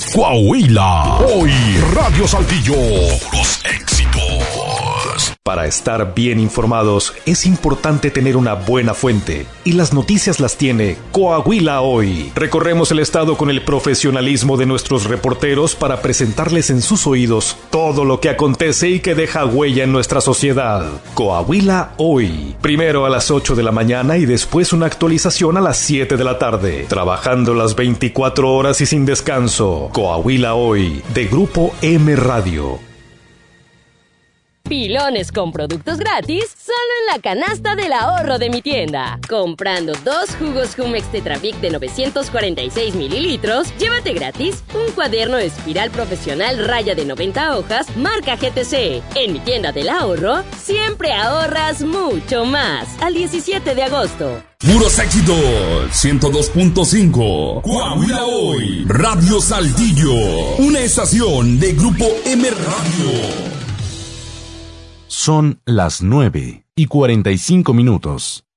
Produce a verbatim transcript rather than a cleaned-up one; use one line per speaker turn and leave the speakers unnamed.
Coahuila. Hoy, Radio Saltillo. Puros éxitos.
Para estar bien informados, es importante tener una buena fuente. Y las noticias las tiene Coahuila Hoy. Recorremos el estado con el profesionalismo de nuestros reporteros para presentarles en sus oídos todo lo que acontece y que deja huella en nuestra sociedad. Coahuila Hoy. Primero a las ocho de la mañana y después una actualización a las siete de la tarde. Trabajando las veinticuatro horas y sin descanso. Coahuila Hoy, de Grupo M Radio.
Pilones con productos gratis solo en la canasta del ahorro de mi tienda. Comprando dos jugos Jumex Tetrabric de novecientos cuarenta y seis mililitros, llévate gratis un cuaderno espiral profesional raya de noventa hojas marca G T C. En mi tienda del ahorro, siempre ahorras mucho más. Al diecisiete de agosto.
Puros éxitos, ciento dos punto cinco. Coahuila Hoy, Radio Saltillo. Una estación de Grupo M Radio.
Son las nueve y cuarenta y cinco minutos.